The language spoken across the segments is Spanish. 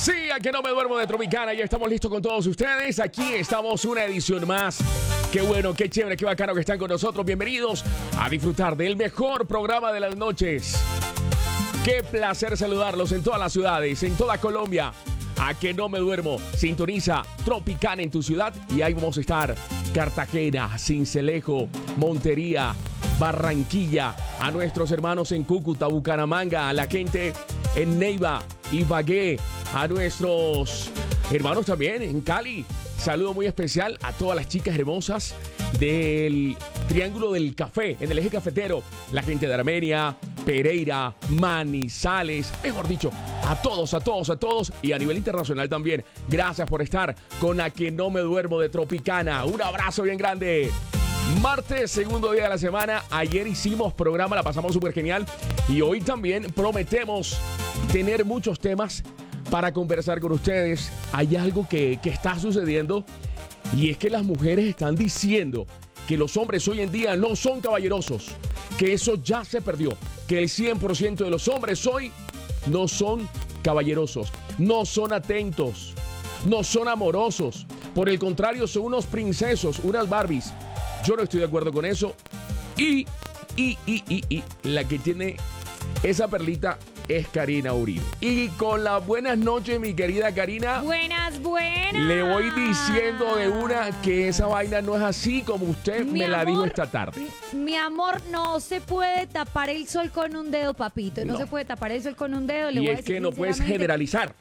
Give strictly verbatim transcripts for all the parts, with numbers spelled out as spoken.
Sí, aquí no me duermo de Tropicana. Ya estamos listos con todos ustedes. Aquí estamos, una edición más. Qué bueno, qué chévere, qué bacano que están con nosotros. Bienvenidos a disfrutar del mejor programa de las noches. Qué placer saludarlos en todas las ciudades, en toda Colombia. A que no me duermo. Sintoniza Tropicana en tu ciudad y ahí vamos a estar. Cartagena, Sincelejo, Montería, Barranquilla, a nuestros hermanos en Cúcuta, Bucaramanga, a la gente en Neiva, Ibagué, a nuestros hermanos también en Cali. Saludo muy especial a todas las chicas hermosas del Triángulo del Café, en el eje cafetero. La gente de Armenia, Pereira, Manizales, mejor dicho, a todos, a todos, a todos. Y a nivel internacional también. Gracias por estar con A Que No Me Duermo de Tropicana. Un abrazo bien grande. Martes, segundo día de la semana. Ayer hicimos programa, la pasamos súper genial. Y hoy también prometemos tener muchos temas para conversar con ustedes. Hay algo que, que está sucediendo y es que las mujeres están diciendo que los hombres hoy en día no son caballerosos, que eso ya se perdió, que el cien por ciento de los hombres hoy no son caballerosos, no son atentos, no son amorosos. Por el contrario, son unos princesos, unas Barbies. Yo no estoy de acuerdo con eso. Y, y, y, y, y la que tiene esa perlita es Karina Uribe. Y con las buenas noches, mi querida Karina. Buenas, buenas. Le voy diciendo de una que esa vaina no es así como usted Mi me la amor, dijo esta tarde. Mi amor, no se puede tapar el sol con un dedo, papito. No, No. se puede tapar el sol con un dedo. Le Y voy a es decir que no puedes sinceramente. generalizar.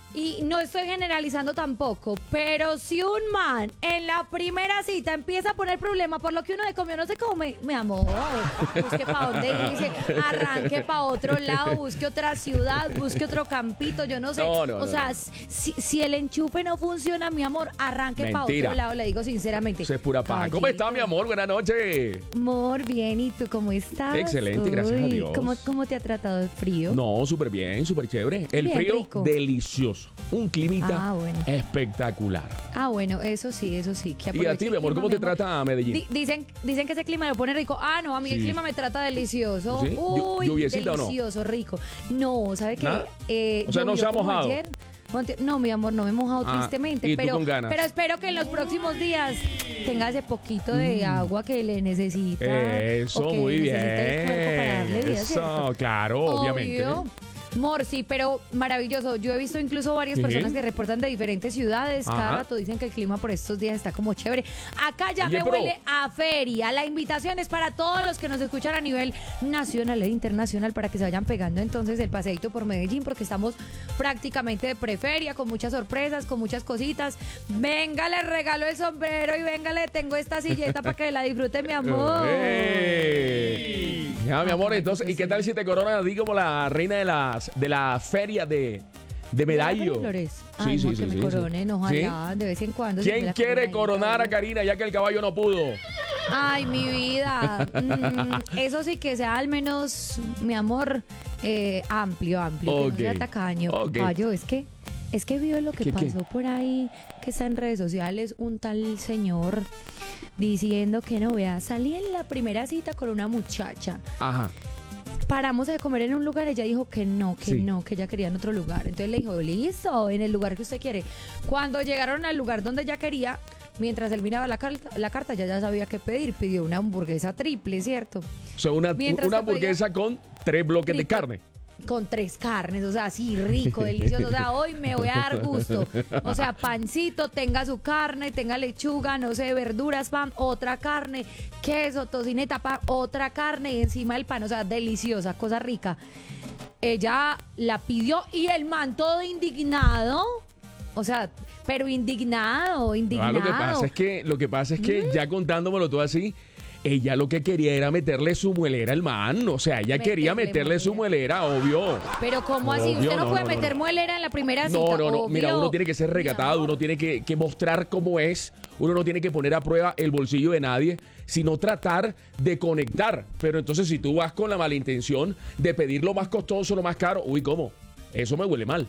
Y no estoy generalizando tampoco, pero si un man en la primera cita empieza a poner problema por lo que uno se comió no se come, mi amor, busque para dónde irse, arranque para otro lado, busque otra ciudad, busque otro campito, yo no sé. No, no, o no, sea, no. si, si el enchufe no funciona, mi amor, arranque para Mentira. otro lado, le digo sinceramente. Eso es pura paja. ¿Cómo está, Caballito. mi amor? Buenas noches. Amor, bien, ¿y tú cómo estás? Excelente, gracias a Uy, Dios. ¿Cómo, cómo te ha tratado el frío? No, súper bien, súper chévere. El Bien frío, rico. delicioso. Un climita Ah, bueno. espectacular. Ah, bueno, eso sí, eso sí. Y Que a aproveche ti, el mi amor, clima, ¿cómo te mi amor. trata Medellín? Di- dicen, dicen que ese clima lo pone rico. Ah, no, a mí Sí. el clima me trata delicioso. ¿Sí? Llu- Uy, ¿Lluviecita o no? delicioso, rico. No, ¿sabe qué? ¿Nada? Eh, O sea, ¿no llovió se ha como mojado? ayer. Monte- No, mi amor, no me he mojado Ah, tristemente. ¿y tú pero, con ganas? pero espero que en los próximos días tenga ese poquito de agua que le necesita. Eso, o que muy bien. necesita el cuerpo para darle vida, Eso, ¿cierto? claro, obviamente. Obvio. Mor, sí, pero maravilloso. Yo he visto incluso varias Sí. personas que reportan de diferentes ciudades. Cada Ajá. rato dicen que el clima por estos días está como chévere. Acá ya Oye, me pero- huele a feria. La invitación es para todos los que nos escuchan a nivel nacional e internacional para que se vayan pegando entonces el paseíto por Medellín porque estamos prácticamente de preferia, con muchas sorpresas, con muchas cositas. Venga, le regalo el sombrero y venga, le tengo esta silleta para que la disfrute, mi amor. ¡Ey! Ya, mi amor, entonces, ¿y qué tal si te coronas a ti como la reina de las de la feria de, de Medallo? Flores. Sí, Ay, sí, amor, sí, que me sí, sí. coronen, ojalá, de vez en cuando. se me ¿Quién la quiere coronadita, coronar a ¿no? Karina ya que el caballo no pudo? Ay, mi vida. Mm, eso sí que sea al menos, mi amor, eh, amplio, amplio. Que Ok. no sea tacaño. Ok. Caballo, es que, es que vio lo que ¿Qué, qué? pasó por ahí, que está en redes sociales, un tal señor diciendo que no, vea, salí en la primera cita con una muchacha. Ajá. Paramos de comer en un lugar, ella dijo que no, que Sí. no, que ella quería en otro lugar. Entonces le dijo, listo, en el lugar que usted quiere. Cuando llegaron al lugar donde ella quería, mientras él miraba la carta, la carta ya ya sabía qué pedir. Pidió una hamburguesa triple, ¿cierto? O sea, una, Mientras una que pedía- hamburguesa con tres bloques de Triple. carne. Con tres carnes, o sea, así rico, delicioso. O sea, hoy me voy a dar gusto. O sea, pancito, tenga su carne, tenga lechuga, no sé, verduras, pan, otra carne, queso, tocineta, pan, otra carne y encima el pan. O sea, deliciosa, cosa rica. Ella la pidió y el man todo indignado. O sea, pero indignado, Ah, indignado. lo que pasa es que, lo que pasa es que ya contándomelo todo así, ella lo que quería era meterle su muelera al man. O sea, ella quería Meterle meterle su muelera, obvio. Pero ¿cómo así? Obvio, Usted no, no, puede no, no, meter no. muelera en la primera cita. No, no, no. Mira, obvio. uno tiene que ser regatado, Mi uno tiene que, que mostrar cómo es. Uno no tiene que poner a prueba el bolsillo de nadie, sino tratar de conectar. Pero entonces, si tú vas con la mala intención de pedir lo más costoso, lo más caro, uy, ¿cómo? Eso me huele mal.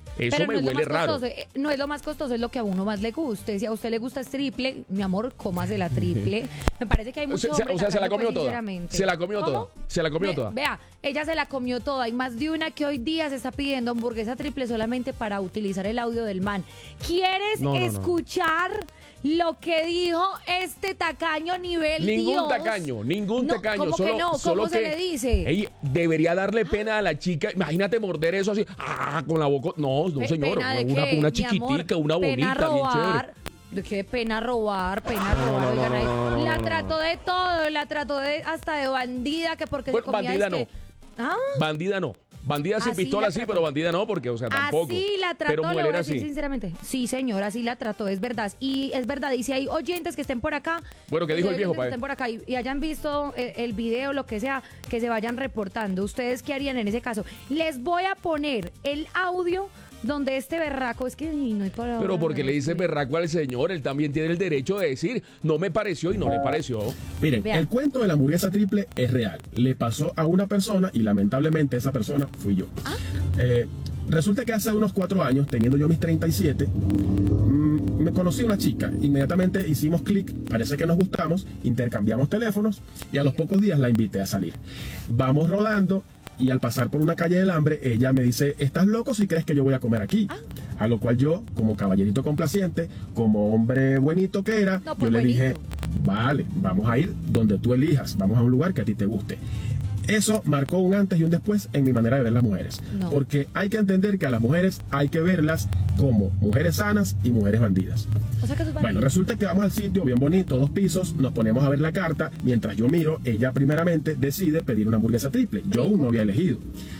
Eso Pero me no es lo huele más raro. costoso, eh, no es lo más costoso, es lo que a uno más le guste. Si a usted le gusta es triple, mi amor, cómase la triple. Me parece que hay O muchos sea, se- hombres o sea, se la tacaños, comió pues, toda. sinceramente. Se la comió ¿Cómo? toda. Se la comió Ve- toda. Vea, ella se la comió toda. Hay más de una que hoy día se está pidiendo hamburguesa triple solamente para utilizar el audio del man. ¿Quieres No, no, no. escuchar lo que dijo este tacaño nivel Ningún Dios? tacaño, ningún No, tacaño. ¿cómo solo, que no? ¿Cómo solo se que le dice? ey, debería darle pena a la chica. Imagínate morder eso así, ah, con la boca. No, no, Pe- señor. ¿pena de Una, qué, una mi chiquitica, amor? una Pena bonita, bien chévere. robar. ¿De qué pena robar? Pena No, robar. no, Oigan, no, ahí, no, no, la no, trató no. de todo, la trató de hasta de bandida, que porque Bueno, se comía bandida es que- ¿Ah? Bandida no. Bandida sin Así pistola la sí, trató. pero bandida no, porque, o sea, tampoco. Así la trató, Pero le voy mujer a era decir así. sinceramente. Sí, señor, así la trató, es verdad. Y es verdad, y si hay oyentes que estén por acá. Bueno, ¿qué si dijo hay el viejo, oyentes que pa' estén por acá y, y hayan visto el, el video, lo que sea, que se vayan reportando. ¿Ustedes qué harían en ese caso? Les voy a poner el audio donde este berraco, es que ay, no hay palabras. Pero porque le dice no, berraco al señor, él también tiene el derecho de decir, no me pareció y no le pareció. Miren, Vean. el cuento de la hamburguesa triple es real. Le pasó a una persona y lamentablemente esa persona fui yo. Eh, resulta que hace unos cuatro años, teniendo yo mis treinta y siete, mm, me conocí a una chica. Inmediatamente hicimos clic, parece que nos gustamos, intercambiamos teléfonos y a los pocos días la invité a salir. Vamos rodando. Y al pasar por una calle del hambre, ella me dice, ¿estás loco si crees que yo voy a comer aquí? A lo cual yo, como caballerito complaciente, como hombre buenito que era, No, pues yo le buenito. dije, vale, vamos a ir donde tú elijas, vamos a un lugar que a ti te guste. Eso marcó un antes y un después en mi manera de ver las mujeres. No. Porque hay que entender que a las mujeres hay que verlas como mujeres sanas y mujeres bandidas. O sea que sus Bueno, bandidos. resulta que vamos al sitio bien bonito, dos pisos, nos ponemos a ver la carta, mientras yo miro, ella primeramente decide pedir una hamburguesa triple. Yo aún no había elegido.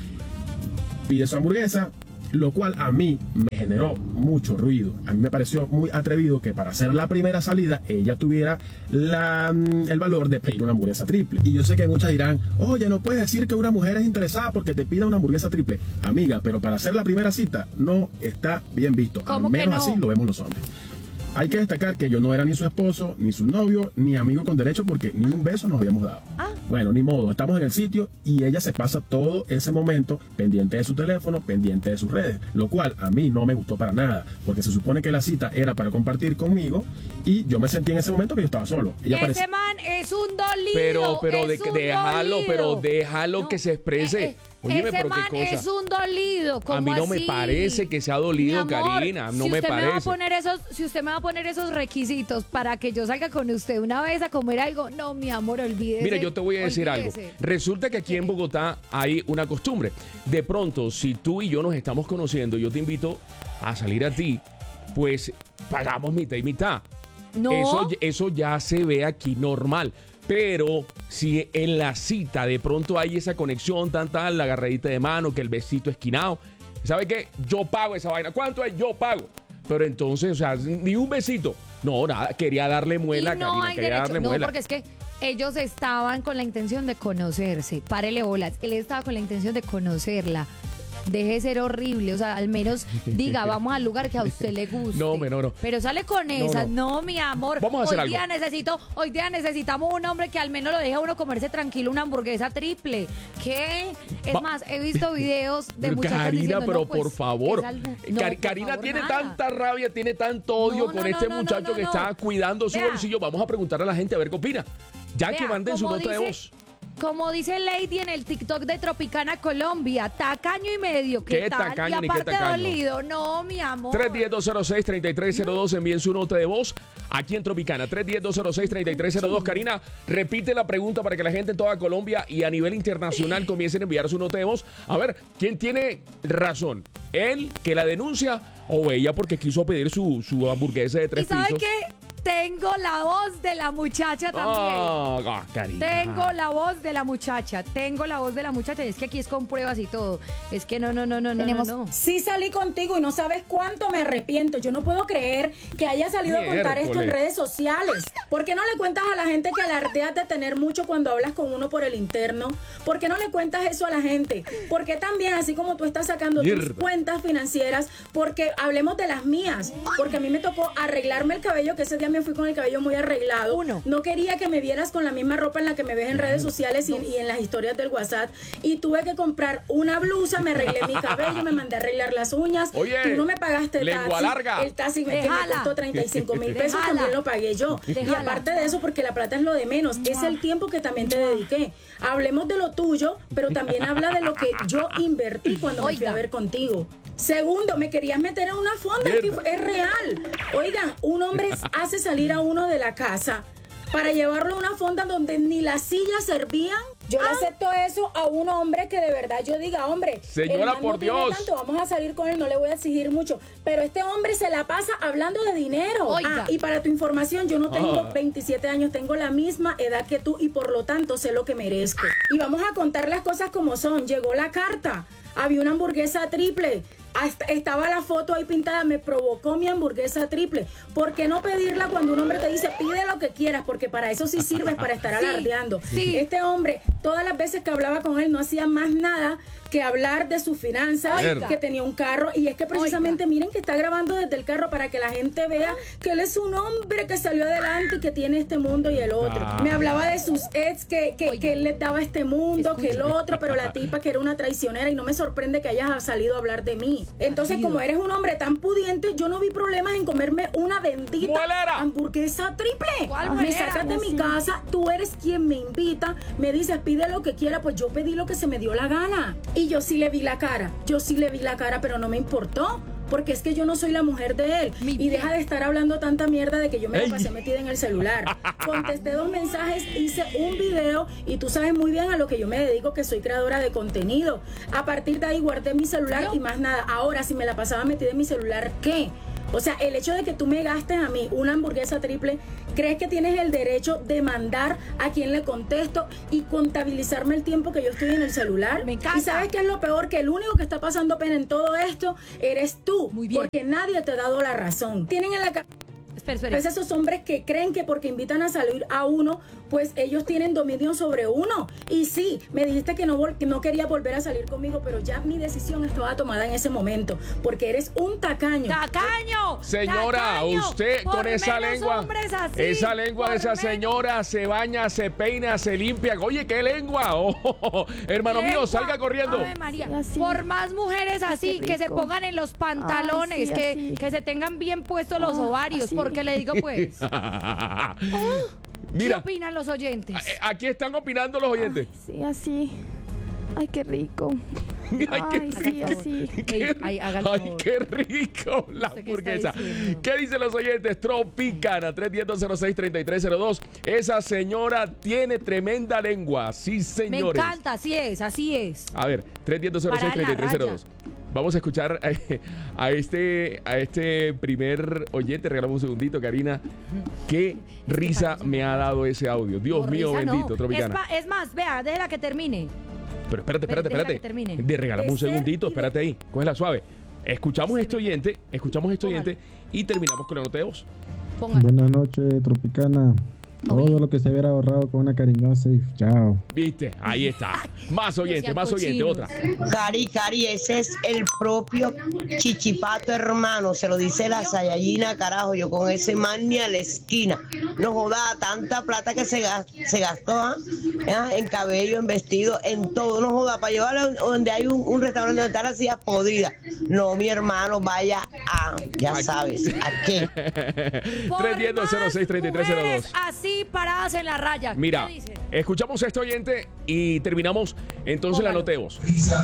Pide su hamburguesa, lo cual a mí me generó mucho ruido. A mí me pareció muy atrevido que para hacer la primera salida ella tuviera la, mm, el valor de pedir una hamburguesa triple. Y yo sé que muchas dirán, oye, no puedes decir que una mujer es interesada porque te pida una hamburguesa triple. Amiga, pero para hacer la primera cita no está bien visto. ¿Cómo Al que menos no? así lo vemos los hombres. Hay que destacar que yo no era ni su esposo, ni su novio, ni amigo con derecho porque ni un beso nos habíamos dado. Ah. Bueno, ni modo, estamos en el sitio y ella se pasa todo ese momento pendiente de su teléfono, pendiente de sus redes, lo cual a mí no me gustó para nada, porque se supone que la cita era para compartir conmigo y yo me sentí en ese momento que yo estaba solo. Ella Ese parecía- man es un dolido. Pero, pero de- es un déjalo, dolido. pero déjalo que se exprese. eh, eh, Óyeme, ese pero qué man cosa. es un dolido. A ¿Cómo mí no me así? parece que sea dolido, Mi amor, Karina, no si me usted va a parece. poner esos, si usted me va a poner esos requisitos para que yo salga con usted una vez a comer algo, no, mi amor, olvídese. Mira, yo te voy a decir olvídese. algo. Resulta que aquí en Bogotá hay una costumbre. De pronto, si tú y yo nos estamos conociendo, yo te invito a salir a ti, pues pagamos mitad y mitad. No. Eso, eso ya se ve aquí normal. Pero si en la cita de pronto hay esa conexión, tan tal, la agarradita de mano, que el besito esquinado, ¿sabe qué? Yo pago esa vaina. ¿Cuánto es? Yo pago. Pero entonces, o sea, ni un besito. No, nada, quería darle muela, Y no Karina, hay quería derecho. darle No, muela. porque es que ellos estaban con la intención de conocerse. Párele bolas. Él estaba con la intención de conocerla. Deje de ser horrible, o sea, al menos diga, vamos al lugar que a usted le guste. No, me, no, no. Pero sale con No, esa, no. no, mi amor. Vamos a hacer hoy algo. día necesito, hoy día necesitamos un hombre que al menos lo deje a uno comerse tranquilo una hamburguesa triple. ¿Qué? Es Va- más, he visto videos de Pero muchachas Karina, diciendo, pero no, pues, por favor. es algo- Car- no, por Karina favor, tiene nada. tanta rabia, tiene tanto odio No, con no, este no, no, muchacho no, que no. está cuidando su Vea. bolsillo. Vamos a preguntarle a la gente a ver qué opina. Ya que Vea, manden su como nota de dice- voz. Como dice Lady en el TikTok de Tropicana Colombia, tacaño y medio, ¿qué, ¿Qué tal? tacaño y ni qué aparte tacaño? dolido, no, mi amor. tres uno cero, dos cero seis, tres tres cero dos, envíen su nota de voz aquí en Tropicana. tres uno cero, dos cero seis, tres tres cero dos. Karina, repite la pregunta para que la gente en toda Colombia y a nivel internacional comiencen a enviar su nota de voz. A ver, ¿quién tiene razón? ¿Él que la denuncia o ella porque quiso pedir su, su hamburguesa de ¿Y tres sabe pisos? qué? Tengo la voz de la muchacha también. Ah, ah, Karina. Tengo la voz de la muchacha, tengo la voz de la muchacha. Y es que aquí es con pruebas y todo. Es que no, no, no, no, no, Tenemos, no. no. sí salí contigo y no sabes cuánto me arrepiento. Yo no puedo creer que haya salido a contar esto en Miércoles. redes sociales. ¿Por qué no le cuentas a la gente que alardeas de tener mucho cuando hablas con uno por el interno? ¿Por qué no le cuentas eso a la gente? ¿Por qué también, así como tú estás sacando tus Mierda. cuentas financieras, porque hablemos de las mías? Porque a mí me tocó arreglarme el cabello, que ese día día me fui con el cabello muy arreglado. Uno. No quería que me vieras con la misma ropa en la que me ves en redes sociales y, y en las historias del WhatsApp. Y tuve que comprar una blusa, me arreglé mi cabello, me mandé a arreglar las uñas. Oye, tú no me pagaste el lengua taxi. larga. El taxi que me Déjala. costó treinta y cinco mil pesos, Déjala. también lo pagué yo. Y Déjala. aparte de eso, porque la plata es lo de menos, es el tiempo que también te dediqué. Hablemos de lo tuyo, pero también habla de lo que yo invertí cuando me fui Oiga. a ver contigo. Segundo, me querías meter en una fonda, es, que es real. Oigan, un hombre hace salir a uno de la casa para llevarlo a una fonda donde ni las sillas servían. Yo le acepto eso a un hombre que de verdad yo diga, hombre, Señora, el man por no tiene Dios. tanto, vamos a salir con él, no le voy a exigir mucho. Pero este hombre se la pasa hablando de dinero. Oiga. Ah, y para tu información, yo no tengo Ah. veintisiete años, tengo la misma edad que tú y por lo tanto sé lo que merezco. Y vamos a contar las cosas como son. Llegó la carta, había una hamburguesa triple. Hasta estaba la foto ahí pintada, me provocó mi hamburguesa triple. ¿Por qué no pedirla cuando un hombre te dice pide lo que quieras? Porque para eso sí sirves, para estar Sí, alardeando. sí. Este hombre, todas las veces que hablaba con él, no hacía más nada que hablar de sus finanzas, Oiga. que tenía un carro. Y es que precisamente miren que está grabando desde el carro para que la gente vea que él es un hombre que salió adelante y que tiene este mundo y el otro. Ah. Me hablaba de sus ex, que, que, Oiga. que él les daba este mundo, que el otro, pero la tipa que era una traicionera y no me sorprende que hayas salido a hablar de mí. Entonces, Salido. como eres un hombre tan pudiente, yo no vi problemas en comerme una bendita ¡Muelera! hamburguesa triple. ¿Cuál Me muelera? sacas de mi Sí. casa, tú eres quien me invita, me dices pide lo que quiera, pues yo pedí lo que se me dio la gana. Y yo sí le vi la cara, yo sí le vi la cara, pero no me importó. Porque es que yo no soy la mujer de él. Mi Y bien. deja de estar hablando tanta mierda de que yo me Ey. la pasé metida en el celular. Contesté dos mensajes, hice un video y tú sabes muy bien a lo que yo me dedico, que soy creadora de contenido. A partir de ahí guardé mi celular ¿No? y más nada. Ahora, si me la pasaba metida en mi celular, ¿qué? O sea, el hecho de que tú me gastes a mí una hamburguesa triple, ¿crees que tienes el derecho de mandar a quien le contesto y contabilizarme el tiempo que yo estoy en el celular? Me encanta. ¿Y sabes qué es lo peor? Que el único que está pasando pena en todo esto eres tú. Muy bien. Porque nadie te ha dado la razón. Tienen en la cabeza Espera, espera. esos hombres que creen que porque invitan a salir a uno, pues ellos tienen dominio sobre uno. Y sí, me dijiste que no, vol- que no quería volver a salir conmigo, pero ya mi decisión estaba tomada en ese momento. Porque eres un tacaño. ¡Tacaño! Señora, ¡Tacaño! usted Por con esa menos lengua, hombres así, esa lengua de por esa menos. señora se baña, se peina, se limpia. Oye, qué lengua. Oh, hermano mío, Lengua. salga corriendo. Ave María. Sí, así. Por más mujeres así, Qué que se rico. pongan en los pantalones, Ay, sí, que, así. que se tengan bien puestos los Ah, ovarios, así. porque le digo pues, ¿qué Mira, opinan los oyentes? eh, aquí están opinando los oyentes. Sí, así. Ay, qué rico. Ay, qué Ay, sí, rico. así. Qué- Ey, ay, hágalo, ay, por favor. qué rico la No sé qué está hamburguesa. diciendo. ¿Qué dicen los oyentes? Tropicana tres uno cero, cero seis, tres tres cero dos. Esa señora tiene tremenda lengua. Sí, Me señores. encanta, así es, así es. A ver, tres uno cero, cero seis, tres tres cero dos. Vamos a escuchar eh, a este, a este primer oyente. Regalamos un segundito, Karina. Qué risa me ha dado ese audio. Dios Por mío, risa, no. bendito, Es, Tropicana. pa- es más, vea, déjela que termine. Pero espérate, espérate, Déjala espérate. que termine. De regalamos un De ser segundito, y de- espérate ahí. Cógela suave. Escuchamos a este oyente, escuchamos a este Póngalo. oyente y terminamos con la nota de voz. Póngalo. Buenas noches, Tropicana. Todo lo que se hubiera ahorrado con una cariñosa y chao. ¿Viste? Ahí está. Más oyente, sean más oyente, cochinos. otra. Cari, Cari, ese es el propio Chichipato, hermano. Se lo dice la Sayayina, carajo. Yo con ese man ni a la esquina. No joda, tanta plata que se, gas- se gastó ¿ah? ¿Ah? En cabello, en vestido, en todo. No joda, para llevarlo a donde hay un, un restaurante donde está la silla podrida. No, mi hermano, vaya a, ya sabes, ¿a qué? Por tres uno cero, seis, tres tres cero mujeres dos. así paradas en la raya. Mira, ¿Qué dicen? escuchamos a este oyente y terminamos entonces la Póngalo. nota de voz.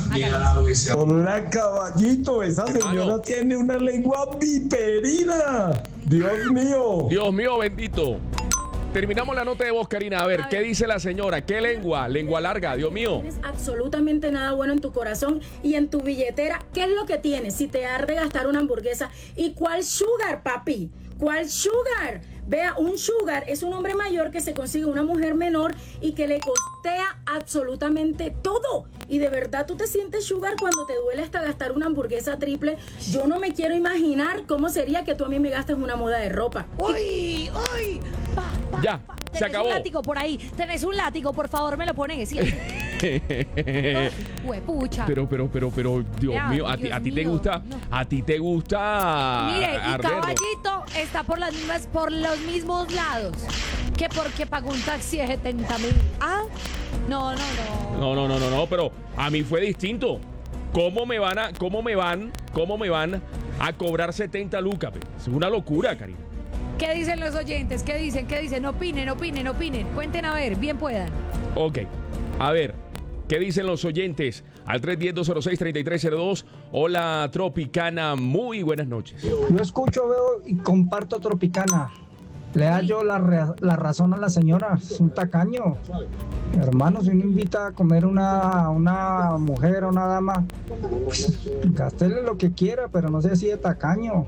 Hola, caballito, esa señora tiene una lengua viperina. Dios mío. Dios mío, bendito. Terminamos la nota de voz, Karina. A ver, A ¿qué ver. dice la señora? ¿Qué lengua? Lengua larga, Dios mío. Tienes absolutamente nada bueno en tu corazón y en tu billetera. ¿Qué es lo que tienes? Si te arde gastar una hamburguesa. ¿Y cuál sugar, papi? ¿Cuál sugar? Vea, un sugar es un hombre mayor que se consigue una mujer menor y que le costea absolutamente todo. Y de verdad tú te sientes sugar cuando te duele hasta gastar una hamburguesa triple. Yo no me quiero imaginar cómo sería que tú a mí me gastes una muda de ropa. ¡Uy! ¡Uy! Pa, pa, Ya, pa. se ¿Tenés acabó. un látigo por ahí? ¿Tenés un látigo? Por favor, me lo pones. Sí. Huepucha. Pero, pero, pero, pero, Dios Ya, mío, a ti, Dios a ti te mío, gusta, no. a ti te gusta. Mire, y arderlo. Caballito está por las mismas, por los mismos lados. Que porque pagó un taxi de setenta mil. Ah, no, no, no. No, no, no, no, no, pero a mí fue distinto. ¿Cómo me van a, cómo me van, cómo me van a cobrar setenta lucas? Pe? Es una locura, Karina. ¿Qué dicen los oyentes? ¿Qué dicen? ¿Qué dicen? Opinen, opinen, opinen. Cuenten a ver, bien puedan. Ok, a ver, ¿qué dicen los oyentes? Al tres uno cero, dos cero seis, tres tres cero dos. Hola, Tropicana, muy buenas noches. Yo escucho, veo y comparto Tropicana. Le da yo la, re- la razón a la señora, es un tacaño. Hermano, si uno invita a comer una, una mujer o una dama, gástele lo que quiera, pero no sea así de tacaño.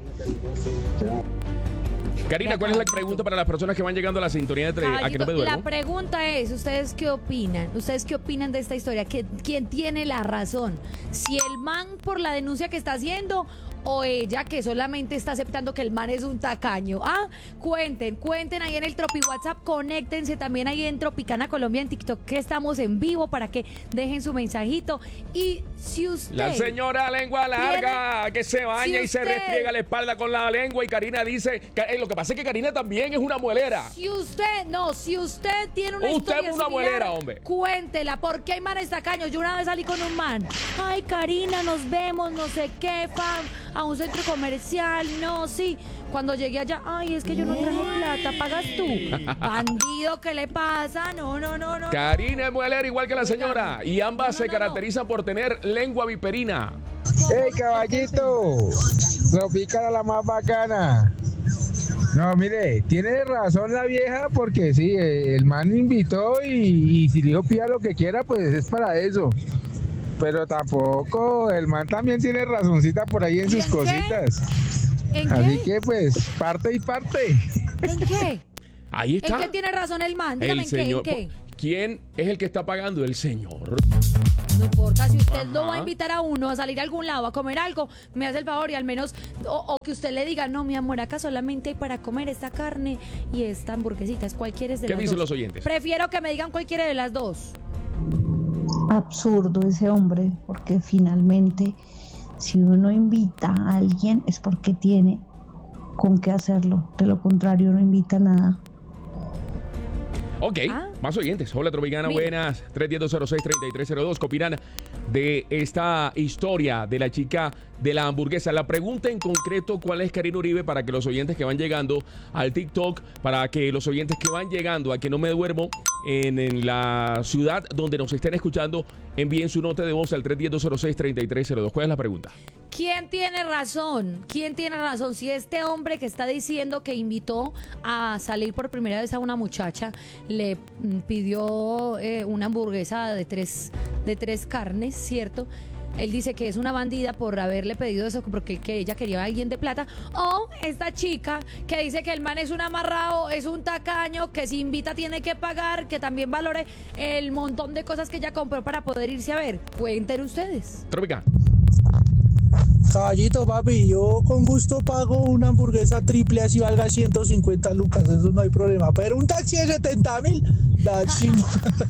Karina, ¿cuál es la pregunta para las personas que van llegando a la sintonía de A que no me Caballito, duermo? la pregunta es, ¿ustedes qué opinan? ¿Ustedes qué opinan de esta historia? ¿Qué- ¿Quién tiene la razón? ¿Si el man por la denuncia que está haciendo o ella que solamente está aceptando que el man es un tacaño? Ah, cuenten, cuenten ahí en el Tropi WhatsApp, conéctense también ahí en Tropicana Colombia en TikTok, que estamos en vivo para que dejen su mensajito. Y si usted... La señora lengua larga, tiene- que se baña si y se usted- restriega la espalda con la lengua y Karina dice, que, eh, lo que pasa es que Karina también es una muelera. Si usted, no, si usted tiene una Usted historia es una similar, muelera, hombre. Cuéntela, porque hay manes tacaños. Yo una vez salí con un man. Ay, Karina, nos vemos, no sé qué, fam, a un centro comercial, no, sí. Cuando llegué allá, ay, es que yo no traje plata, pagas tú. Bandido, ¿qué le pasa? No, no, no, no. Karina es muelera igual que la señora y ambas No, no, se no, caracterizan por tener lengua viperina. ¡Hey, caballito! Tropicana la más bacana. No, mire, tiene razón la vieja porque sí, el man invitó y, y si dijo pida lo que quiera, pues es para eso. Pero tampoco, el man también tiene razoncita por ahí en ¿Y sus en qué? cositas. ¿En Así qué? que pues, parte y parte. ¿En qué? Ahí ¿En está. qué tiene razón el man? Dígame, El ¿en qué? ¿En señor. qué? ¿Quién es el que está pagando? El señor. No importa, si usted lo va a Ajá. invitar a uno a salir a algún lado, a comer algo, me hace el favor y al menos, o, o que usted le diga, no, mi amor, acá solamente hay para comer esta carne y esta hamburguesita, es cualquiera de ¿Qué las dicen dos. los oyentes? Prefiero que me digan cualquiera de las dos. Absurdo ese hombre, porque finalmente si uno invita a alguien es porque tiene con qué hacerlo, de lo contrario no invita a nada. Ok, Ah. más oyentes. Hola, Tropicana, Mira. buenas. tres uno cero, cero seis, tres tres cero dos. ¿Qué opinan de esta historia de la chica de la hamburguesa? La pregunta en concreto, ¿cuál es, Karina Uribe? Para que los oyentes que van llegando al TikTok, para que los oyentes que van llegando a Que No Me Duermo en, en la ciudad donde nos estén escuchando, envíen su nota de voz al tres uno cero, cero seis, tres tres cero dos. ¿Cuál es la pregunta? ¿Quién tiene razón? ¿Quién tiene razón? Si este hombre que está diciendo que invitó a salir por primera vez a una muchacha le mm, pidió eh, una hamburguesa de tres, de tres carnes, ¿cierto? Él dice que es una bandida por haberle pedido eso porque que ella quería a alguien de plata. O esta chica que dice que el man es un amarrado, es un tacaño, que si invita tiene que pagar, que también valore el montón de cosas que ella compró para poder irse a ver. Cuenten ustedes. Tropicana. Caballito, papi, yo con gusto pago una hamburguesa triple así valga ciento cincuenta lucas, eso no hay problema. Pero un taxi de setenta mil, la chingada.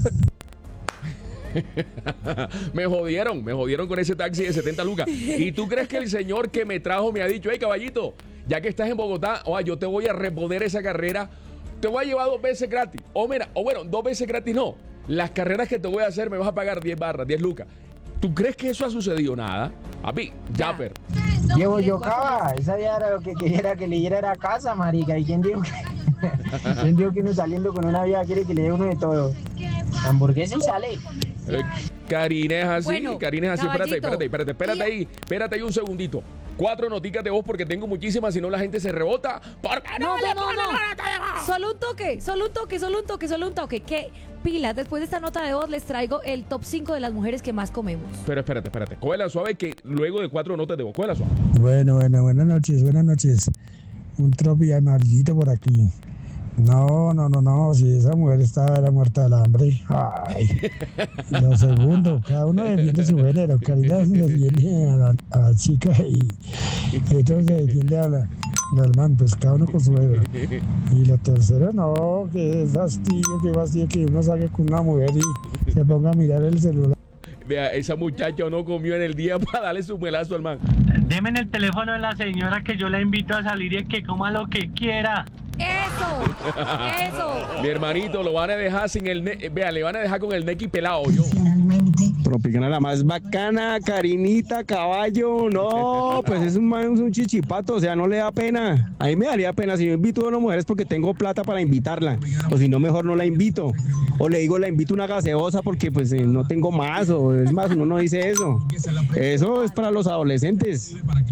Me jodieron, me jodieron con ese taxi de setenta lucas. ¿Y tú crees que el señor que me trajo me ha dicho, hey, caballito, ya que estás en Bogotá, oa, yo te voy a reponer esa carrera, te voy a llevar dos veces gratis? O mira, o bueno, dos veces gratis no. Las carreras que te voy a hacer me vas a pagar diez barras, diez lucas. ¿Tú crees que eso ha sucedido? Nada. Papi, Japper. Llevo yo cava, esa ya era lo que quería que le diera a casa, marica. ¿Y quién dijo que, quién dijo que uno saliendo con una vieja quiere que le dé uno de todo? Hamburguesa y sale. Eh, Karina es así, Bueno, Karina es así. Espérate, caballito. espérate, espérate, espérate ahí, espérate ahí un segundito. Cuatro noticas de voz porque tengo muchísimas, si no la gente se rebota. ¿Por qué No, le no, no, ponen no. la nota de voz? Solo un toque, solo un toque, solo un toque, solo un toque. ¿Qué pilas? Después de esta nota de voz les traigo el top cinco de las mujeres que más comemos. Pero espérate, espérate. Cógela suave que luego de cuatro notas de voz, cógela suave. Bueno, bueno, buenas noches, buenas noches. Un tropi amarillito por aquí. No, no, no, no, si esa mujer estaba era muerta del hambre. Ay. Lo segundo, cada uno defiende su género. Karina se defiende a la, a la chica y otro se defiende a la, al man, pues cada uno con su ego. Y lo tercero, no, que fastidio, que fastidio que uno salga con una mujer y se ponga a mirar el celular. Vea, esa muchacha no comió en el día para darle su muelazo al man. Deme en el teléfono de la señora que yo la invito a salir y que coma lo que quiera. Eso, eso. Mi hermanito, lo van a dejar sin el... Ne- Vea, le van a dejar con el nequi pelado, yo. Tropicana la más bacana, Karinita, caballo, no, pues es un, man, es un chichipato, o sea, no le da pena. A mí me daría pena si yo invito a una mujer es porque tengo plata para invitarla, o si no, mejor no la invito. O le digo, la invito una gaseosa porque pues eh, no tengo más, o es más, uno no dice eso. Eso es para los adolescentes.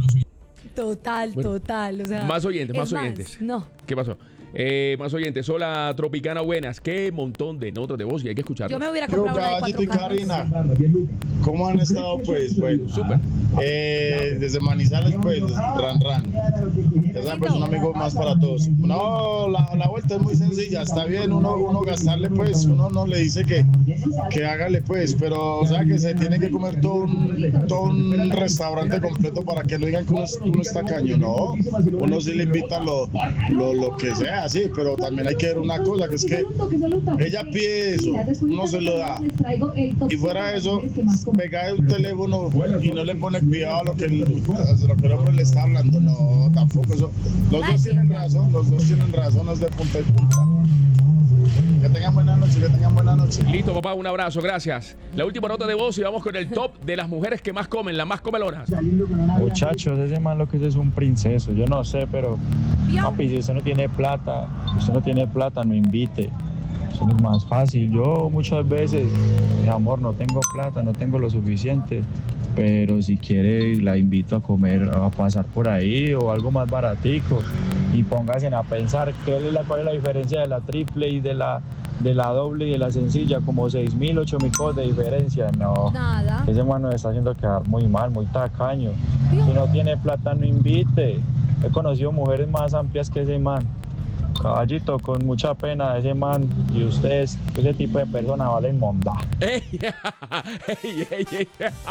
Total, Bueno, total. O sea, más oyentes, más es oyentes. No. ¿Qué pasó? Eh, más oyentes, hola Tropicana, buenas. Qué montón de notas de voz y hay que escucharlas. Yo me hubiera Pero comprado una de Caballito cuatro y carros. Karina, ¿cómo han estado? Pues, bueno, súper. Eh, desde Manizales, pues, ran, ran. Ya saben, pues, un amigo más para todos. No, la, la vuelta es muy sencilla. Está bien uno, uno gastarle, pues, uno no le dice que, que hágale, pues, pero, o sea, que se tiene que comer todo un, todo un restaurante completo para que lo digan que uno, uno está caño, ¿no? Uno sí le invita lo, lo, lo que sea, sí, pero también hay que ver una cosa, que es que ella pide eso, uno se lo da. Y fuera de eso, pega el teléfono y no le pone cuidado a lo que, el, a lo que el hombre le está hablando. No, tampoco eso. Los dos tienen razón, los dos tienen razón, es de punta y punta. Que tengan buena noche, que tengan buena noche. Listo, papá, un abrazo, gracias. La última nota de voz y vamos con el top de las mujeres que más comen, las más comelonas. Muchachos, ese man lo que es es un princeso, yo no sé, pero papi, si usted no tiene plata, si usted no tiene plata, no invite. Eso es más fácil. Yo muchas veces, mi amor, no tengo plata, no tengo lo suficiente, pero si quiere la invito a comer, a pasar por ahí o algo más baratico y pónganse a pensar qué es la, cuál es la diferencia de la triple y de la de la doble y de la sencilla, como seis mil, ocho mil cosas de diferencia. No, nada. Ese man nos está haciendo quedar muy mal, muy tacaño. Si no tiene plata, no invite. He conocido mujeres más amplias que ese man. Caballito, con mucha pena, ese man y ustedes, ese tipo de personas valen monda. ¡Ey! ¡Ey, ey, ey!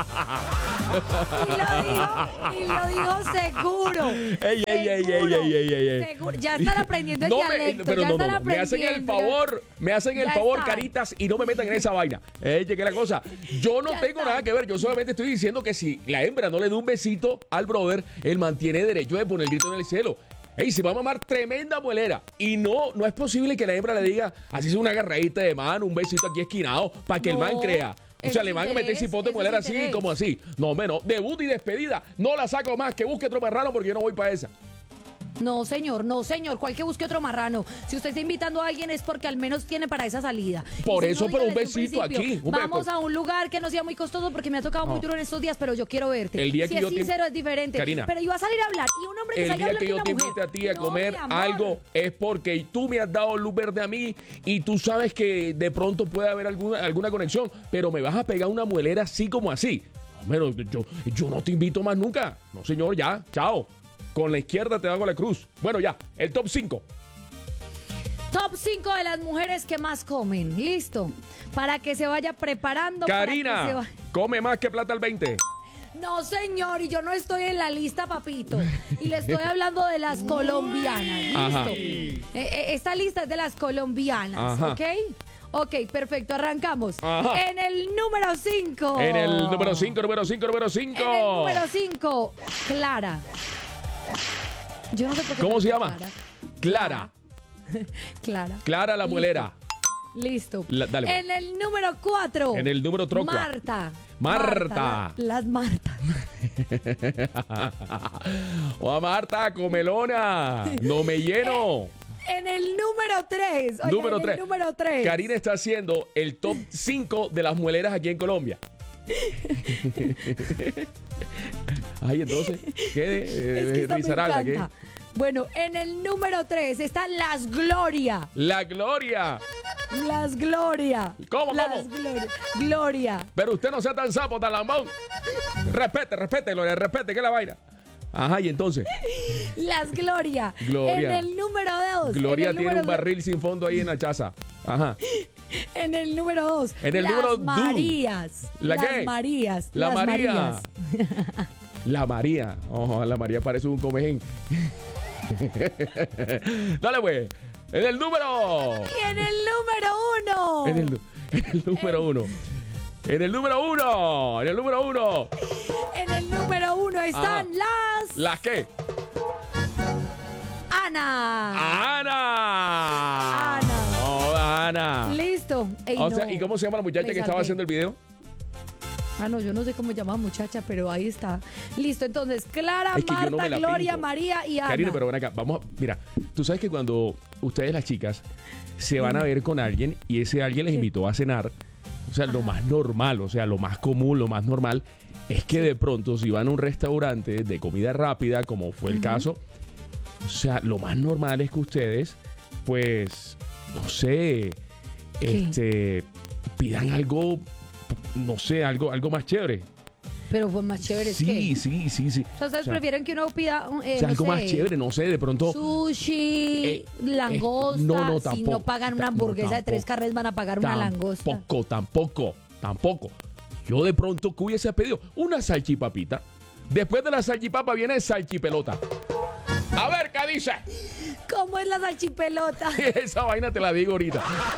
Y lo dijo seguro. ¡Ey, ey, ey, ey, ey, ey, ey, ey! Seguro. Ya están aprendiendo el No me- dialecto. pero ya no, no, están no, me hacen el aprendiendo. favor, me hacen el Ya favor, está. caritas, y no me metan en esa vaina. Eh, llegué la cosa. Yo no tengo nada que ver, yo solamente estoy diciendo que si la hembra no le da un besito al brother, él mantiene derecho de poner el grito en el cielo. Ey, se va a mamar tremenda muelera. Y no, no es posible que la hembra le diga, así es una agarradita de mano, un besito aquí esquinado, para que No, el man crea. O es sea, le van a meter interés, cipote de es muelera así, interés. como así. No, menos. Debut y despedida. No la saco más. Que busque otro marrano porque yo no voy para esa. No, señor, no, señor. ¿Cuál que busque otro marrano? Si usted está invitando a alguien es porque al menos tiene para esa salida. Por Y si eso, no, pero un dígale desde besito principio, aquí, un Vamos beso. a un lugar que no sea muy costoso porque me ha tocado muy No. duro en estos días, pero yo quiero verte. El día si que es yo te- sincero es diferente. Karina, pero iba a salir a hablar y un hombre que El salga a día hablar que de yo una te mujer. invite a ti a No, comer mi amor. algo es porque tú me has dado luz verde a mí y tú sabes que de pronto puede haber alguna, alguna conexión, pero me vas a pegar una muelera así como así. Pero yo, yo no te invito más nunca. No, señor, ya, chao. Con la izquierda te hago la cruz. Bueno, ya, el top cinco. Top cinco de las mujeres que más comen. Listo. Para que se vaya preparando. para que se Karina, va- come más que plata al veinte. No, señor, y yo no estoy en la lista, papito. Y le estoy hablando de las colombianas. ¿Listo? Ajá. Eh, eh, esta lista es de las colombianas, Ajá. ¿ok? Ok, perfecto, arrancamos. Ajá. En el número cinco. En el número cinco, número cinco, número cinco. En el número cinco, Clara. Yo no sé por qué. ¿Cómo se tengo llama? Clara. Clara. Clara la muelera. Listo. La- dale, pues. en el número cuatro. En el número trocua. Marta. Marta. la- las Martas. O a Marta, comelona. No me lleno. En el número tres. Oiga, Número en el tres. número tres. Karina está haciendo el top cinco de las mueleras aquí en Colombia. Ay, entonces, ¿qué? Es Eh, que esta me Risaralda, ¿qué? encanta. Bueno, en el número tres están las Gloria. La Gloria. Las Gloria. ¿Cómo, las cómo? Gloria. Gloria. Pero usted no sea tan sapo, tan lambón. Respete, respete, Gloria, respete, que es la vaina. Ajá, y entonces, Las Gloria. Gloria. En el número dos. Gloria en el tiene número un barril sin fondo ahí en la chaza. Ajá. dos- En el número dos. En el las número du. Marías. ¿La las qué? Marías. La las María. Marías. La María. Ojo, la María parece un comején. Dale, pues. En el número. Y en el número uno. En el, En el número uno. En el número uno. En el número uno. En el número uno están Ah. las... ¿Las qué? Ana. ¡Ana! Ana. Oh, Ana. Listo. Ey, O no. sea, ¿y cómo se llama la muchacha Me que estaba salvé. haciendo el video? Ah, no, yo no sé cómo se llama muchacha, pero ahí está. Listo, entonces, Clara, Es que yo Marta, no me la Gloria, pinto. María y Ana. Karina, pero ven acá, vamos, a- mira, tú sabes que cuando ustedes las chicas se van a ver con alguien y ese alguien les invitó a cenar, o sea, lo más normal, o sea, lo más común, lo más normal es que de pronto si van a un restaurante de comida rápida, como fue el Ujú. caso, o sea, lo más normal es que ustedes, pues, no sé, ¿Qué? este, pidan algo, no sé, algo, algo más chévere. Pero pues más chévere es Sí, que... sí, sí, sí. O sea, ustedes O sea, prefieren que uno pida eh, o sea, no algo sé, más chévere, no sé, de pronto. sushi, Eh, langosta. eh, no, no, si no tampoco. pagan una Ta- hamburguesa no, de tres tampoco. carnes, van a pagar una langosta. Tampoco, tampoco, tampoco. Yo de pronto, ¿qué hubiese pedido? Una salchipapita. Después de la salchipapa viene salchipelota. A ver, ¿qué dice? ¿Cómo es la salchipelota? Esa vaina te la digo ahorita.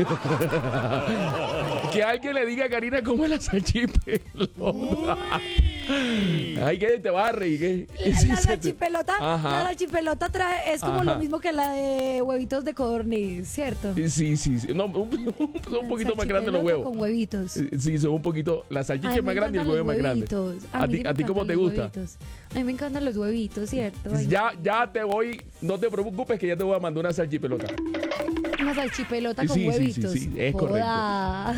Que alguien le diga a Karina cómo es la salchipelota. Ay, que te va a reír. ¿qué? La, Sí, la se te- salchipelota, Ajá. la salchipelota trae, es como Ajá. lo mismo que la de huevitos de codorniz, ¿cierto? Sí, sí, sí. No, un, son un poquito más grandes los Salchipelota huevos. con huevitos. Sí, son un poquito. La salchicha Ay, es más me grande y el encantan huevo es más los grande. huevitos. ¿A mí ti, sí me a ti cómo encantan te los gusta? huevitos. A mí me encantan los huevitos, ¿cierto? Ay, Ya, ya te voy. No te preocupes que ya te voy a mandar una salchipelota. una salchipelota con Sí, sí, sí, huevitos. sí, es correcto. Joda.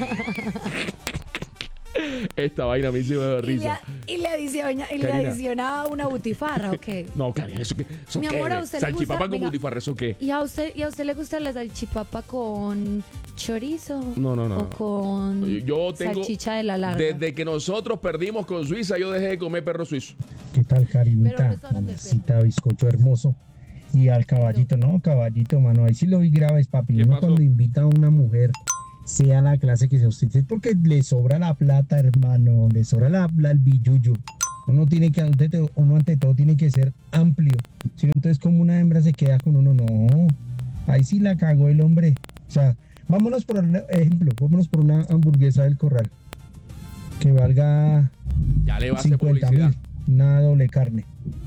Esta vaina a mí sí me da y, le, risa. y le adiciona, y le Karina. adiciona una butifarra, ¿ok? No, Karina, ¿eso qué? ¿Eso Mi qué amor, ¿a es? usted le Salchipapa gusta? con Venga. butifarra, ¿eso qué? ¿Y a usted, ¿Y a usted le gusta la salchipapa con chorizo? No, no, no. ¿O con Yo tengo. salchicha de la larga? Desde que nosotros perdimos con Suiza, yo dejé de comer perro suizo. ¿Qué tal, Pero Karinita? restaurante Mamacita, bizcocho hermoso. Y al caballito, no, caballito, mano, ahí sí lo vi graves, papi. ¿Qué Uno pasó? cuando invita a una mujer, sea la clase que sea usted, es porque le sobra la plata, hermano, le sobra la, la- el billuyo. Uno tiene que, ante to- uno ante todo tiene que ser amplio. Si no, entonces como una hembra se queda con uno, no. Ahí sí la cagó el hombre. O sea, vámonos por el ejemplo, vámonos por una hamburguesa del Corral. Que valga Ya le va a hacer cincuenta publicidad. mil, una doble carne.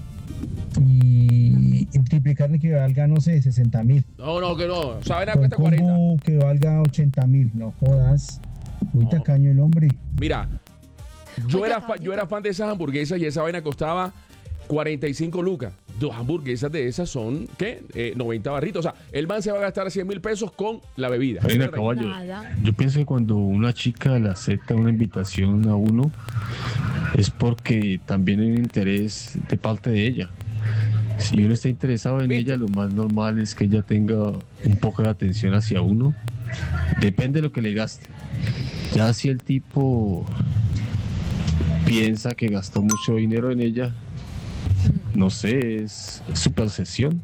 Y, y triple carne que valga, no sé, sesenta mil. No, no, que no. Saben a Con cuesta cuarenta. combo que valga ochenta mil. No jodas. Muy tacaño el hombre. Mira, yo Oiga, era, fa- yo era fan de esas hamburguesas y esa vaina costaba cuarenta y cinco lucas. Dos hamburguesas de esas son, ¿qué? Eh, noventa barritos. O sea, el man se va a gastar cien mil pesos con la bebida. Karina Caballo, Nada. yo pienso que cuando una chica le acepta una invitación a uno es porque también hay un interés de parte de ella. Si uno está interesado en ella, lo más normal es que ella tenga un poco de atención hacia uno. Depende de lo que le gaste. Ya si el tipo piensa que gastó mucho dinero en ella, no sé, es su percepción.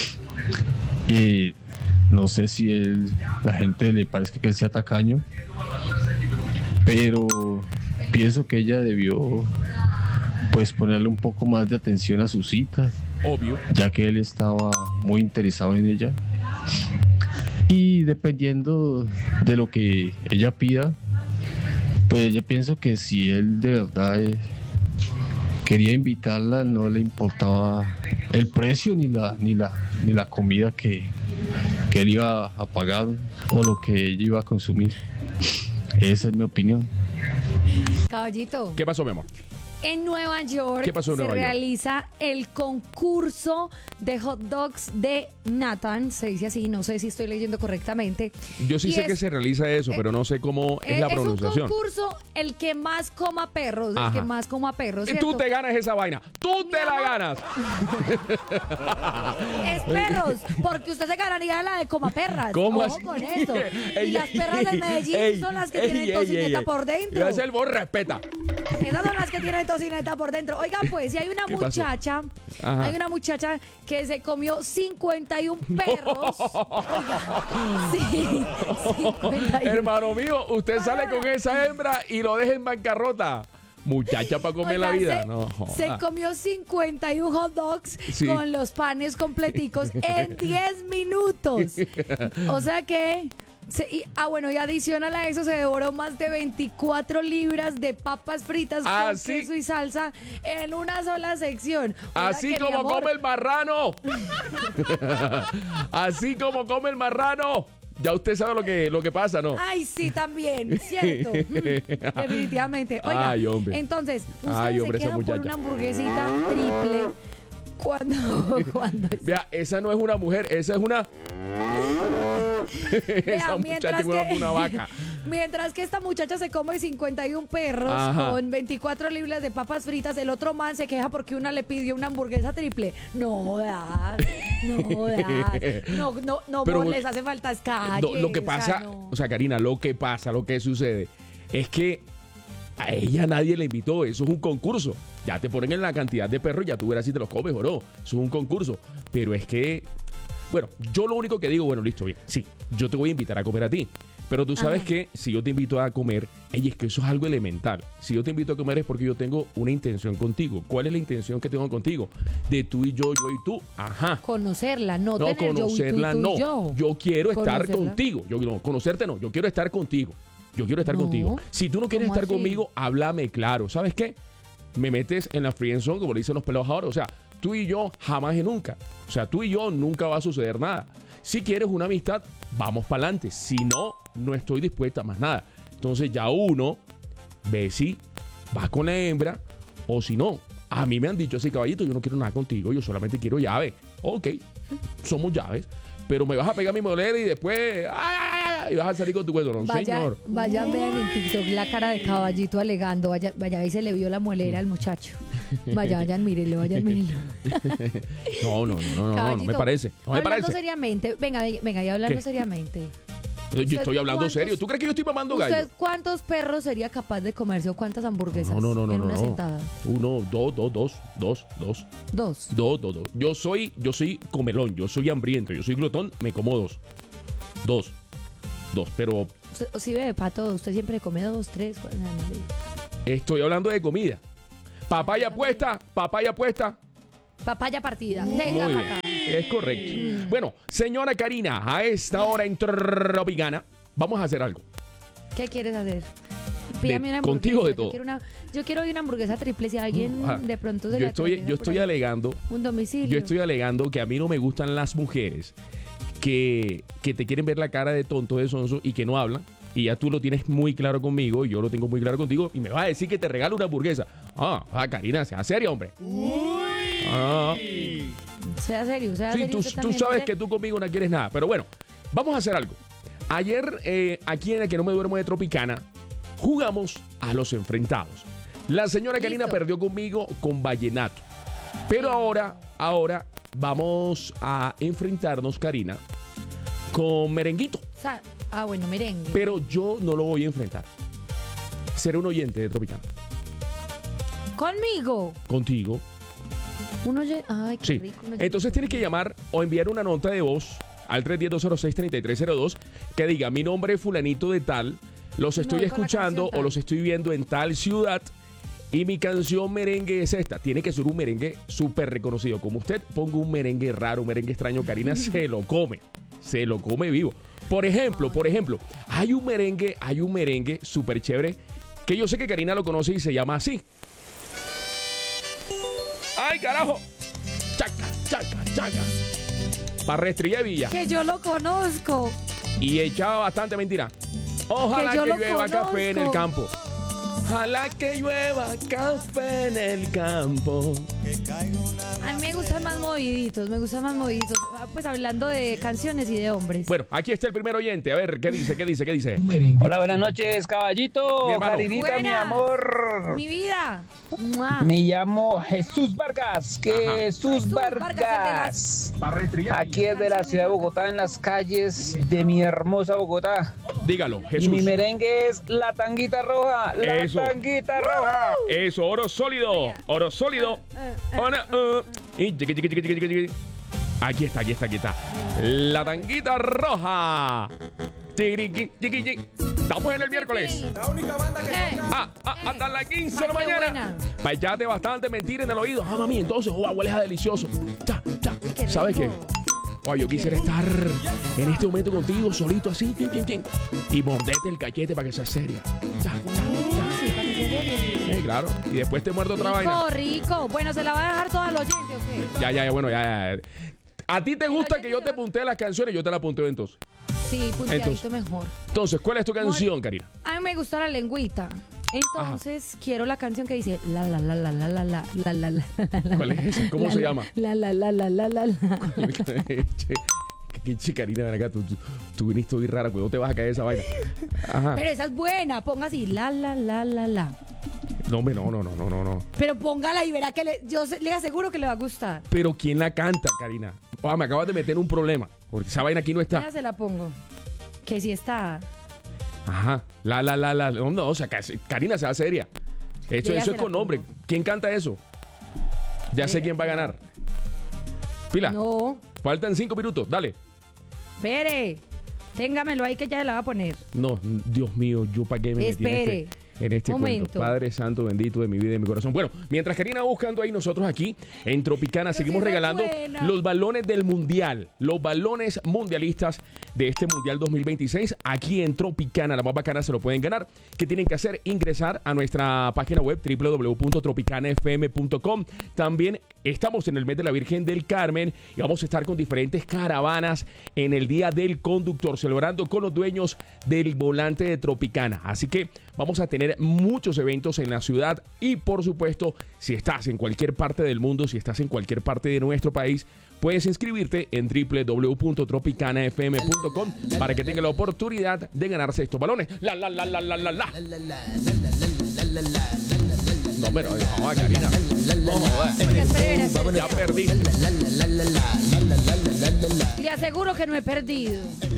Y no sé si él, la gente le parece que él sea tacaño, pero pienso que ella debió pues ponerle un poco más de atención a su cita, Obvio. ya que él estaba muy interesado en ella. Y dependiendo de lo que ella pida, pues yo pienso que si él de verdad eh, quería invitarla, no le importaba el precio ni la, ni la, ni la comida que, que él iba a pagar o lo que ella iba a consumir. Esa es mi opinión. Caballito. ¿Qué pasó, mi amor? En Nueva York ¿Qué pasó en se Nueva York? realiza el concurso de hot dogs de Nathan, se dice así, no sé si estoy leyendo correctamente. Yo sí Y sé es- que se realiza eso, pero no sé cómo es Eh, la es un pronunciación. concurso el que más coma perros, el Ajá. que más coma perros, Y ¿cierto? tú te ganas esa vaina. Tú te la ganas. Es perros, porque usted se ganaría la de coma perras. ¿Cómo Ojo así? con esto. Y Ey, las perras de ey, Medellín ey, son las que ey, tienen ey, tocineta ey, por ey. dentro. Gracias, el vos respeta. Esas son las que tienen tocineta por dentro. Oiga, pues, si hay una ¿Qué pasó? muchacha, Ajá. hay una muchacha que se comió cincuenta y uno perros. Oiga, sí, cincuenta y uno. Hermano mío, usted sale con esa hembra y lo deja en bancarrota. Muchacha para comer Oiga, la vida. se, No, se joda. comió cincuenta y uno hot dogs Sí. con los panes completicos en diez minutos. O sea que Se- y- ah, bueno, y adicional a eso se devoró más de veinticuatro libras de papas fritas con Así- queso y salsa en una sola sección. O sea Así que, mi como amor, come el marrano. Así como come el marrano. Ya usted sabe lo que, lo que pasa, ¿no? Ay, sí, también, cierto. Mm, definitivamente. Oiga, Ay, hombre. entonces, ustedes Ay, hombre, se esa quedan por muchacha. una hamburguesita triple cuando... cuando Vea, esa no es una mujer, esa es una... esa muchacha es una, una vaca. Mientras que esta muchacha se come cincuenta y uno perros Ajá. con veinticuatro libras de papas fritas, el otro man se queja porque una le pidió una hamburguesa triple. No jodas, no jodas. No, no, no, Pero- les hace falta calle. No, lo que pasa, o sea, Karina, lo que pasa, lo que sucede es que a ella nadie le invitó, eso es un concurso. Ya te ponen en la cantidad de perros y ya tú verás si te los comes o no. Eso es un concurso. Pero es que, bueno, yo lo único que digo, bueno, listo, bien, sí, yo te voy a invitar a comer a ti. Pero tú sabes Ajá. que si yo te invito a comer, ey, es que eso es algo elemental. Si yo te invito a comer es porque yo tengo una intención contigo. ¿Cuál es la intención que tengo contigo? De tú y yo, yo y tú. Ajá. Conocerla, no, No, tener yo y tú, conocerla tú y no. yo. Yo quiero estar Conocerla. contigo. Yo no, conocerte no, yo quiero estar contigo. Yo quiero estar No. contigo. Si tú no quieres ¿Cómo estar así? conmigo, háblame claro. ¿Sabes qué? Me metes en la friendzone, como le dicen los pelados ahora. O sea, tú y yo jamás y nunca. O sea, tú y yo nunca va a suceder nada. Si quieres una amistad, vamos para adelante. Si no, no estoy dispuesta a más nada. Entonces ya uno ve si va con la hembra o si no. A mí me han dicho así, caballito, yo no quiero nada contigo, yo solamente quiero llave. Ok, somos llaves. Pero me vas a pegar mi molera y después ¡ay! Y vas a salir con tu cuento. No, Vaya, señor. vayan, vean en TikTok la cara de caballito alegando. Vaya, vaya, ahí se le vio la muelera al muchacho. Vaya, vayan, mírenlo, vayan, mírenlo. No, no, no, no, no, no, no me Caballito, parece. No me hablando parece. seriamente, venga, venga, ya hablando ¿Qué? seriamente. Yo ¿usted estoy hablando cuántos- serio. ¿Tú crees que yo estoy mamando gallo? ¿Usted cuántos perros sería capaz de comerse o cuántas hamburguesas No, no, no, no, en no. una no. sentada? Uno, dos, dos, dos, dos, dos. Dos. Dos, dos, dos. Yo soy, yo soy comelón, yo soy hambriento, yo soy glotón, me como dos. Dos. Dos. Pero Usted- Si ve, Pato, usted siempre come dos, tres. cuatro, nada más. estoy hablando de comida. Papaya puesta, papaya puesta. Papaya partida. Venga Muy pa' bien. acá. Es correcto. Bueno, señora Karina, a esta hora en Tropicana, vamos a hacer algo. ¿Qué quieres hacer? Pídame De- una contigo de hamburguesa. todo. Yo quiero, una, yo quiero hoy una hamburguesa triple. Si alguien Ah, de pronto se Yo le estoy, atraviesa yo por estoy ahí, alegando, un domicilio. yo estoy alegando que a mí no me gustan las mujeres que, que te quieren ver la cara de tonto, de sonso y que no hablan. Y ya tú lo tienes muy claro conmigo, y yo lo tengo muy claro contigo, y me vas a decir que te regalo una hamburguesa. Ah, ah Karina, sea seria, hombre. Ah. Sea serio, sea Sí, serio. tú, usted tú también, sabes mire. que tú conmigo no quieres nada. Pero bueno, vamos a hacer algo. Ayer, eh, aquí en el que no me duermo de Tropicana, jugamos a los enfrentados. La señora Karina Listo. perdió conmigo con vallenato. Pero ahora, ahora vamos a enfrentarnos, Karina, con merenguito. Sa- Ah, bueno, merengue. Pero yo no lo voy a enfrentar. Seré un oyente de Tropicana. Conmigo. Contigo. Uno oye- Ay, qué Sí. rico. uno- Entonces tienes que llamar o enviar una nota de voz al tres uno cero, dos cero seis, tres tres cero dos que diga: mi nombre es fulanito de tal, los No, estoy con la escuchando canción tal. o los estoy viendo en tal ciudad y mi canción merengue es esta. Tiene que ser un merengue súper reconocido. Como usted ponga un merengue raro, un merengue extraño, Karina se lo come. Se lo come vivo. Por ejemplo, por ejemplo, hay un merengue, hay un merengue súper chévere que yo sé que Karina lo conoce y se llama así. ¡Ay, carajo! Chaca, chaca, chaca. Para Restrillar Villa. Que yo lo conozco. Y echaba bastante mentira. Ojalá Que yo que, lo llueva café en el conozco. campo. Ojalá que llueva café en el campo. A mí me gustan más moviditos, me gustan más moviditos. Ah, Pues hablando de canciones y de hombres. Bueno, aquí está el primer oyente. A ver, ¿qué dice? ¿Qué dice? ¿Qué dice? Hola, buenas noches, caballito. Mi hermano. Karinita, mi Buenas. amor. Mi vida. ¡Mua! Me llamo Jesús Vargas. Que Ajá. Jesús Jesús Vargas. Vargas, Aquí es de la ciudad de Bogotá, en las calles de mi hermosa Bogotá. Dígalo, Y mi Jesús. merengue es la tanguita roja. La Eso. tanguita roja. Eso, oro sólido. Oro sólido. Ona, uh. Y chiqui, chiqui, chiqui, chiqui, chiqui. Aquí está, aquí está, aquí está. La tanguita roja. Chiqui, chiqui, chiqui. Estamos en el miércoles. Eh, Ah, ah, hasta las quince de la Ay, qué mañana. buena. Para echarte bastante mentira en el oído. Ah, mami, entonces, oh, huele a delicioso. Cha, cha. Qué ¿Sabes qué? rico. Oh, yo quisiera estar en este momento contigo, solito así, chin, chin, chin, y mordete el cachete para que seas seria. Ya, ya, ya. Sí, claro. Y después te muerdo otra vaina. Rico, rico. Bueno, ¿se la va a dejar toda al oyente o qué? Ya, ya, ya, bueno, ya, ya. ¿A ti te gusta que yo te puntee las canciones? Yo te la punteo entonces. Sí, punteadito Entonces. mejor. Entonces, ¿cuál es tu canción, Karina? A mí me gusta la lengüita. Entonces, quiero la canción que dice la la la la la la la la la la. ¿Cuál es esa? ¿Cómo la, se la, llama? La la la la la la la. Qué chica, Karina, ven acá, tú, tú, tú viniste muy rara, ¿cuándo te vas a caer esa vaina? Ajá. Pero esa es buena, ponga así, la la la la la. No, hombre, no, no, no, no, no, no. Pero póngala y verá que le, yo se- le aseguro que le va a gustar. Pero ¿quién la canta, Karina? Ah, me acabas de meter un problema, porque esa vaina aquí no está. Ya se la pongo. Que sí está. Ajá, la, la, la, la, no, no, o sea, casi- Karina sea seria. Esto, Yo ya eso se es la con nombre. ¿Quién canta eso? Ya sé quién va a ganar. Pila. No. Faltan cinco minutos, dale. Espere. Téngamelo ahí que ya la va a poner. No, Dios mío, yo para qué me metí en Espere. este, en este Momento. cuento. Padre Santo, bendito de mi vida y de mi corazón. Bueno, mientras Karina va buscando ahí, nosotros aquí en Tropicana seguimos sí soy regalando buena. los balones del Mundial. Los balones mundialistas de este Mundial dos mil veintiséis. Aquí en Tropicana, la más bacana, se lo pueden ganar. ¿Qué tienen que hacer? Ingresar a nuestra página web doble u doble u doble u punto tropicana f m punto com. También estamos en el mes de la Virgen del Carmen y vamos a estar con diferentes caravanas en el Día del Conductor, celebrando con los dueños del volante de Tropicana. Así que vamos a tener muchos eventos en la ciudad y, por supuesto, si estás en cualquier parte del mundo, si estás en cualquier parte de nuestro país, puedes inscribirte en doble u doble u doble u punto tropicana f m punto com para que tenga la oportunidad de ganarse estos balones. La, la, la, la, la, la, la. No, pero no, Karina. No, joder. Ya perdí. Le aseguro que no he perdido.